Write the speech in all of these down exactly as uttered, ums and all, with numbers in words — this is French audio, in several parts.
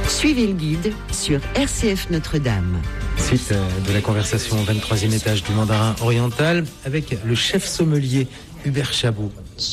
Suivez le guide sur R C F Notre-Dame. Suite de la conversation au vingt-troisième étage du Mandarin oriental avec le chef sommelier Hubert Chabot.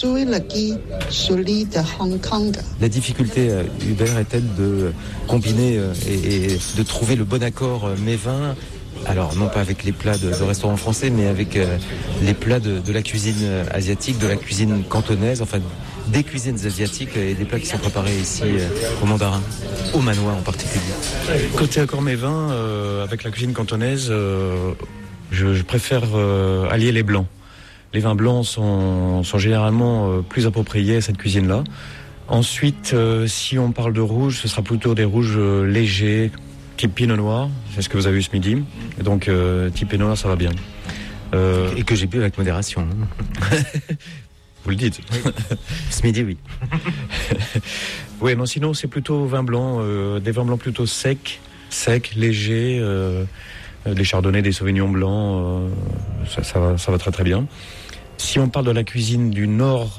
La difficulté, Hubert, est-elle de combiner et, et de trouver le bon accord mets-vins, alors non pas avec les plats de, de restaurants français, mais avec euh, les plats de, de la cuisine asiatique, de la cuisine cantonaise, enfin des cuisines asiatiques et des plats qui sont préparés ici euh, au Mandarin, au Manois en particulier. Côté accord mets-vins, euh, avec la cuisine cantonaise, euh, je, je préfère euh, allier les blancs. Les vins blancs sont, sont généralement euh, plus appropriés à cette cuisine-là. Ensuite, euh, si on parle de rouge, ce sera plutôt des rouges euh, légers, type Pinot Noir, c'est ce que vous avez eu ce midi. Et donc, euh, type Pinot Noir, ça va bien. Euh... Et que j'ai bu avec modération. Vous le dites. Oui. Ce midi, oui. Oui, non, sinon, c'est plutôt vin blanc, euh, des vins blancs plutôt secs, secs, légers, euh, des chardonnays, des sauvignons blancs, euh, ça, ça, va, ça va très très bien. Si on parle de la cuisine du nord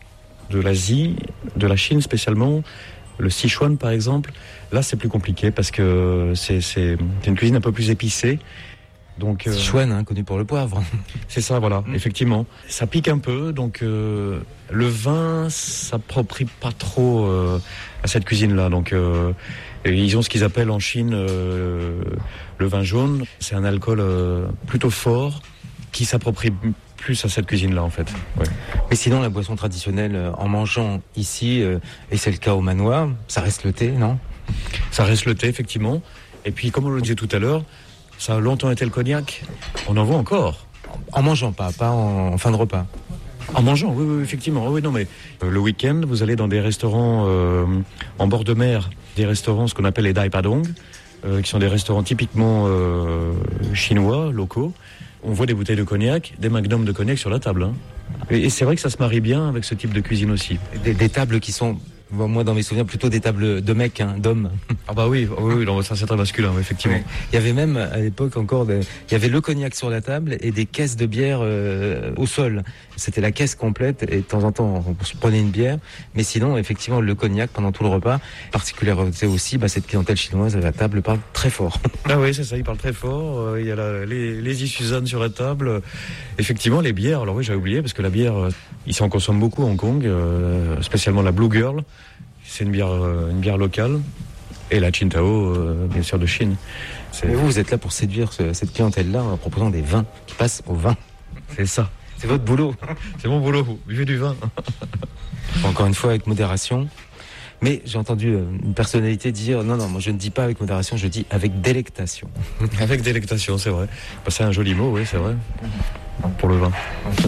de l'Asie, de la Chine spécialement, le Sichuan par exemple, là c'est plus compliqué parce que c'est, c'est, c'est une cuisine un peu plus épicée. Donc, euh, Sichuan, hein, connu pour le poivre. C'est ça, voilà, mmh. Effectivement. Ça pique un peu, donc euh, le vin s'approprie pas trop euh, à cette cuisine-là. Donc euh, ils ont ce qu'ils appellent en Chine euh, le vin jaune. C'est un alcool euh, plutôt fort qui s'approprie plus à cette cuisine-là, en fait. Ouais. Mais sinon, la boisson traditionnelle, euh, en mangeant ici, euh, et c'est le cas au Manois, ça reste le thé, non ? Ça reste le thé, effectivement. Et puis, comme on le disait tout à l'heure, ça a longtemps été le cognac. On en voit encore. En mangeant, pas, pas en, en fin de repas. En mangeant, oui, oui, effectivement. Oui, non, mais euh, le week-end, vous allez dans des restaurants euh, en bord de mer, des restaurants, ce qu'on appelle les Dai Padong, euh, qui sont des restaurants typiquement euh, chinois, locaux. On voit des bouteilles de cognac, des magnums de cognac sur la table. Hein. Et, et c'est vrai que ça se marie bien avec ce type de cuisine aussi. Des, des tables qui sont, moi dans mes souvenirs, plutôt des tables de mecs, hein, d'hommes. Ah bah oui, oui, oui non, ça c'est très masculin, effectivement. Oui. Il y avait même à l'époque encore, des, il y avait le cognac sur la table et des caisses de bière euh, au sol. C'était la caisse complète et de temps en temps on se prenait une bière. Mais sinon, effectivement, le cognac pendant tout le repas, particularité aussi, bah, cette clientèle chinoise à la table parle très fort. Ah oui, c'est ça, il parle très fort. Euh, il y a la, les, les Suzanne sur la table. Effectivement, les bières, alors oui, j'avais oublié, parce que la bière, euh, ils s'en consomment beaucoup à Hong Kong, euh, spécialement la Blue Girl. C'est une bière, euh, une bière locale. Et la Qingdao, euh, bien sûr, de Chine. C'est... Mais vous, vous êtes là pour séduire ce, cette clientèle-là en proposant des vins qui passent au vin. C'est ça. C'est votre boulot. C'est mon boulot, vous buvez du vin. Encore une fois, avec modération. Mais j'ai entendu une personnalité dire non, non, moi je ne dis pas avec modération, je dis avec délectation. Avec délectation, c'est vrai. Bah, c'est un joli mot, oui, c'est vrai. Pour le vin.